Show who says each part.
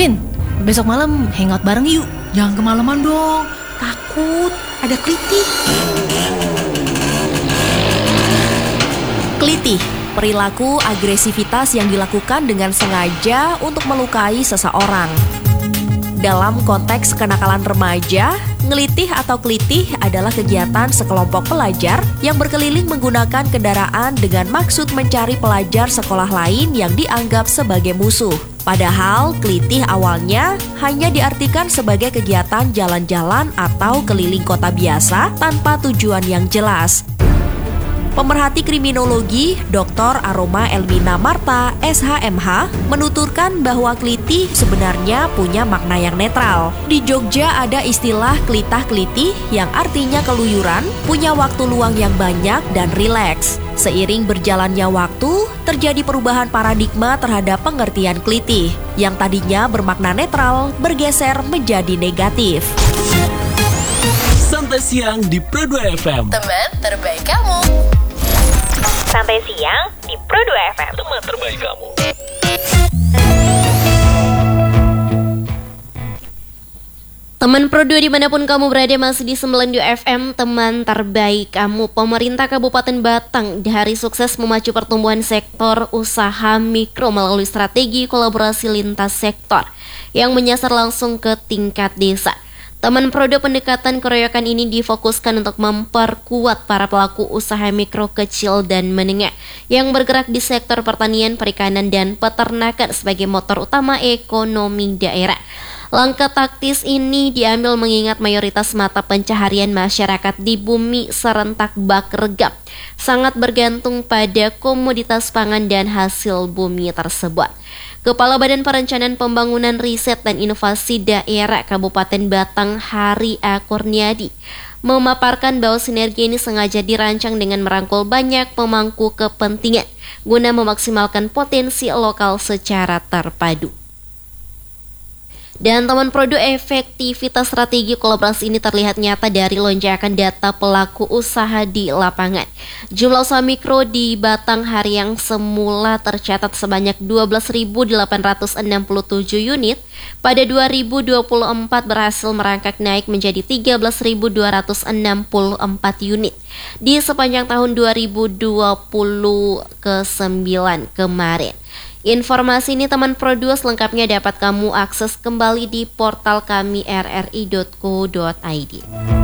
Speaker 1: Vin, besok malam hangout bareng yuk.
Speaker 2: Jangan kemalaman dong, takut ada kelitih.
Speaker 3: Kelitih, perilaku agresivitas yang dilakukan dengan sengaja untuk melukai seseorang. Dalam konteks kenakalan remaja, ngelitih atau kelitih adalah kegiatan sekelompok pelajar yang berkeliling menggunakan kendaraan dengan maksud mencari pelajar sekolah lain yang dianggap sebagai musuh. Padahal kelitih awalnya hanya diartikan sebagai kegiatan jalan-jalan atau keliling kota biasa tanpa tujuan yang jelas. Pemerhati kriminologi Dr. Aroma Elmina Marta, SHMH, menuturkan bahwa kelitih sebenarnya punya makna yang netral. Di Jogja ada istilah kelitah-kelitih yang artinya keluyuran, punya waktu luang yang banyak dan rileks. Seiring berjalannya waktu, terjadi perubahan paradigma terhadap pengertian kelitih, yang tadinya bermakna netral bergeser menjadi negatif.
Speaker 4: Santai siang di Pro 2 FM.
Speaker 5: Teman terbaik kamu. Santai siang di Pro 2 FM.
Speaker 4: Teman terbaik kamu.
Speaker 6: Teman Pro 2 dimanapun kamu berada, masih di 92 FM, teman terbaik kamu. Pemerintah Kabupaten Batang hari sukses memacu pertumbuhan sektor usaha mikro melalui strategi kolaborasi lintas sektor yang menyasar langsung ke tingkat desa. Teman Prodo, pendekatan keroyokan ini difokuskan untuk memperkuat para pelaku usaha mikro, kecil, dan menengah yang bergerak di sektor pertanian, perikanan, dan peternakan sebagai motor utama ekonomi daerah. Langkah taktis ini diambil mengingat mayoritas mata pencaharian masyarakat di bumi serentak bak regap sangat bergantung pada komoditas pangan dan hasil bumi tersebut. Kepala Badan Perencanaan Pembangunan Riset dan Inovasi Daerah Kabupaten Batang, Hari A. Kurniadi, memaparkan bahwa sinergi ini sengaja dirancang dengan merangkul banyak pemangku kepentingan guna memaksimalkan potensi lokal secara terpadu. Dan teman Prodo, efektivitas strategi kolaborasi ini terlihat nyata dari lonjakan data pelaku usaha di lapangan. Jumlah usaha mikro di Batang hari yang semula tercatat sebanyak 12.867 unit, pada 2024 berhasil merangkak naik menjadi 13.264 unit di sepanjang tahun 2029 kemarin. Informasi ini teman Pro 2 selengkapnya dapat kamu akses kembali di portal kami rri.co.id.